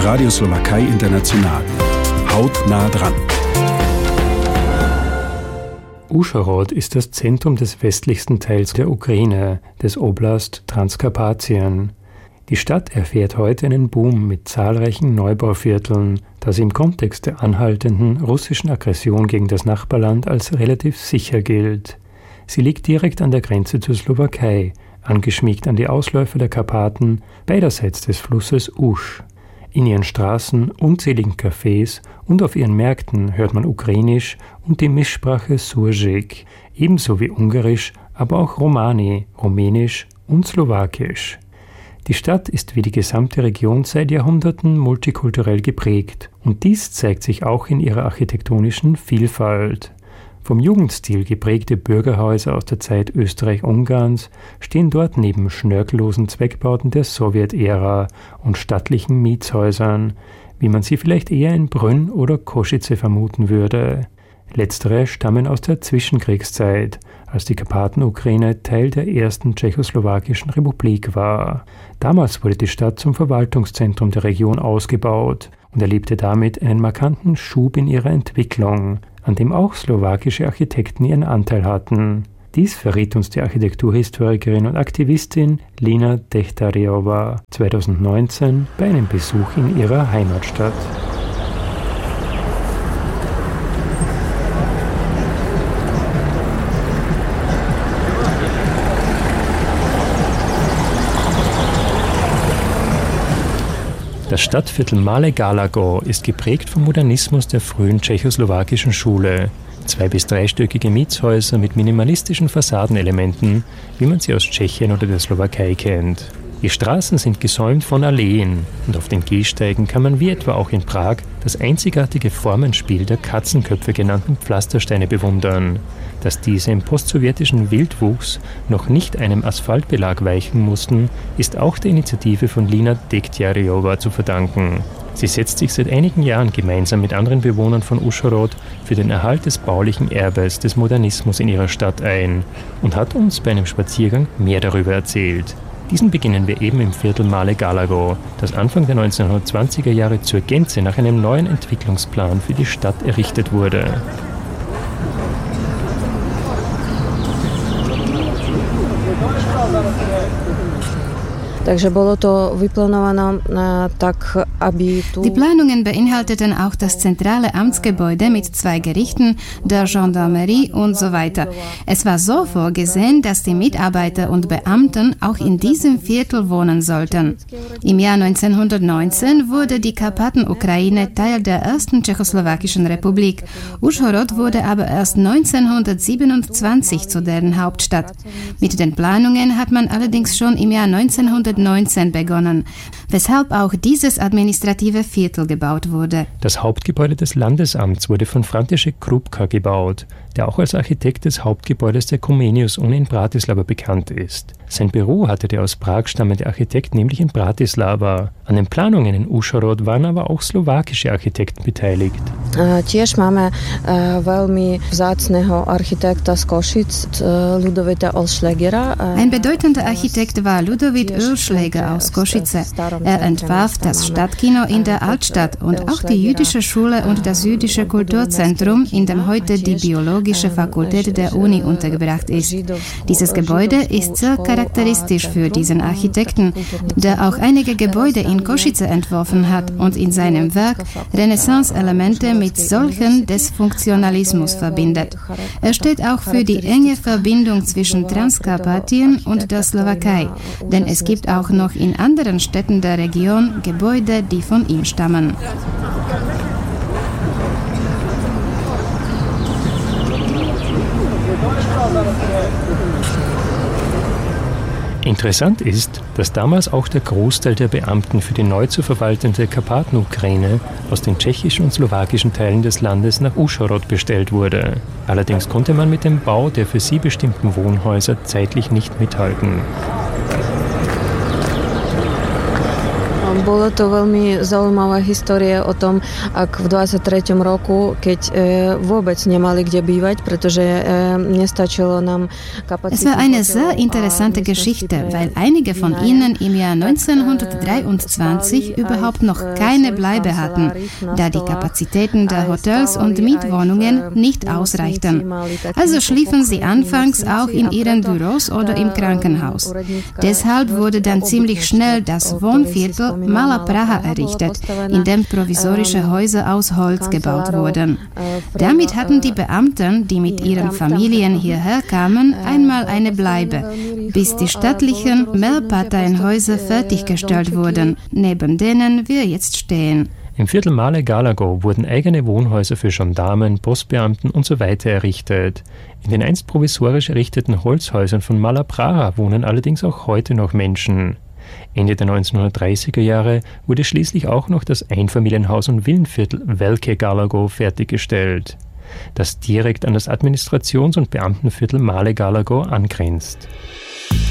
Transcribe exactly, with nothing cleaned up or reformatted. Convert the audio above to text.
Radio Slowakei International. Hautnah dran. Uschhorod ist das Zentrum des westlichsten Teils der Ukraine, des Oblast Transkarpatien. Die Stadt erfährt heute einen Boom mit zahlreichen Neubauvierteln, da sie im Kontext der anhaltenden russischen Aggression gegen das Nachbarland als relativ sicher gilt. Sie liegt direkt an der Grenze zur Slowakei, angeschmiegt an die Ausläufer der Karpaten, beiderseits des Flusses Usch. In ihren Straßen, unzähligen Cafés und auf ihren Märkten hört man Ukrainisch und die Mischsprache Surjik, ebenso wie Ungarisch, aber auch Romani, Rumänisch und Slowakisch. Die Stadt ist wie die gesamte Region seit Jahrhunderten multikulturell geprägt und dies zeigt sich auch in ihrer architektonischen Vielfalt. Vom Jugendstil geprägte Bürgerhäuser aus der Zeit Österreich-Ungarns stehen dort neben schnörkellosen Zweckbauten der Sowjetära und stattlichen Mietshäusern, wie man sie vielleicht eher in Brünn oder Kosice vermuten würde. Letztere stammen aus der Zwischenkriegszeit, als die Karpatenukraine Teil der ersten tschechoslowakischen Republik war. Damals wurde die Stadt zum Verwaltungszentrum der Region ausgebaut und erlebte damit einen markanten Schub in ihrer Entwicklung, an dem auch slowakische Architekten ihren Anteil hatten. Dies verriet uns die Architekturhistorikerin und Aktivistin Lina Dechtarjeva zweitausendneunzehn bei einem Besuch in ihrer Heimatstadt. Das Stadtviertel Malé Galago ist geprägt vom Modernismus der frühen tschechoslowakischen Schule. Zwei- bis dreistöckige Mietshäuser mit minimalistischen Fassadenelementen, wie man sie aus Tschechien oder der Slowakei kennt. Die Straßen sind gesäumt von Alleen und auf den Gehsteigen kann man wie etwa auch in Prag das einzigartige Formenspiel der Katzenköpfe genannten Pflastersteine bewundern. Dass diese im postsowjetischen Wildwuchs noch nicht einem Asphaltbelag weichen mussten, ist auch der Initiative von Lina Dechtarjeva zu verdanken. Sie setzt sich seit einigen Jahren gemeinsam mit anderen Bewohnern von Uschhorod für den Erhalt des baulichen Erbes des Modernismus in ihrer Stadt ein und hat uns bei einem Spaziergang mehr darüber erzählt. Diesen beginnen wir eben im Viertel Malé Galago, das Anfang der neunzehnhundertzwanziger Jahre zur Gänze nach einem neuen Entwicklungsplan für die Stadt errichtet wurde. Die Planungen beinhalteten auch das zentrale Amtsgebäude mit zwei Gerichten, der Gendarmerie und so weiter. Es war so vorgesehen, dass die Mitarbeiter und Beamten auch in diesem Viertel wohnen sollten. Im Jahr neunzehnhundertneunzehn wurde die Karpatenukraine Teil der ersten tschechoslowakischen Republik. Uschhorod wurde aber erst neunzehnhundertsiebenundzwanzig zu deren Hauptstadt. Mit den Planungen hat man allerdings schon im Jahr neunzehnhundertneunzehn begonnen, weshalb auch dieses administrative Viertel gebaut wurde. Das Hauptgebäude des Landesamts wurde von František Krupka gebaut, der auch als Architekt des Hauptgebäudes der Comenius-Uni in Bratislava bekannt ist. Sein Büro hatte der aus Prag stammende Architekt nämlich in Bratislava. An den Planungen in Uschhorod waren aber auch slowakische Architekten beteiligt. Tiež máme veľmi vzácneho architekta z Košic, Ludovita Olschlägera. Ein bedeutender Architekt war Ludovit Oelschläger aus Kosice. Er entwarf das Stadtkino in der Altstadt und auch die jüdische Schule und das jüdische Kulturzentrum, in dem heute die biologische Fakultät der Uni untergebracht ist. Dieses Gebäude ist sehr charakteristisch für diesen Architekten, der auch einige Gebäude in Kosice entworfen hat und in seinem Werk Renaissance-Elemente mit solchen des Funktionalismus verbindet. Er steht auch für die enge Verbindung zwischen Transkarpatien und der Slowakei, denn es gibt auch noch in anderen Städten der Region Gebäude, die von ihm stammen. Interessant ist, dass damals auch der Großteil der Beamten für die neu zu verwaltende Karpatenukraine aus den tschechischen und slowakischen Teilen des Landes nach Uschhorod bestellt wurde. Allerdings konnte man mit dem Bau der für sie bestimmten Wohnhäuser zeitlich nicht mithalten. Bolo to veľmi zaujímavá história o tom, ak v dvadsiatom treťom roku, keď vôbec nemali kde bývať, pretože nestačilo nám Kapazität. Es war eine sehr interessante Geschichte, weil einige von ihnen im Jahr neunzehnhundertdreiundzwanzig überhaupt noch keine Bleibe hatten, da die Kapazitäten der Hotels und Mietwohnungen nicht ausreichten. Also schliefen sie anfangs auch in ihren Büros oder im Krankenhaus. Deshalb wurde dann ziemlich schnell das Wohnviertel Malá Praha errichtet, in dem provisorische Häuser aus Holz gebaut wurden. Damit hatten die Beamten, die mit ihren Familien hierher kamen, einmal eine Bleibe, bis die stattlichen Mehrparteienhäuser fertiggestellt wurden, neben denen wir jetzt stehen. Im Viertel Malé Galago wurden eigene Wohnhäuser für Gendarmen, Postbeamten und so weiter errichtet. In den einst provisorisch errichteten Holzhäusern von Malá Praha wohnen allerdings auch heute noch Menschen. Ende der neunzehnhundertdreißiger Jahre wurde schließlich auch noch das Einfamilienhaus- und Villenviertel Velké Galago fertiggestellt, das direkt an das Administrations- und Beamtenviertel Malé Galago angrenzt.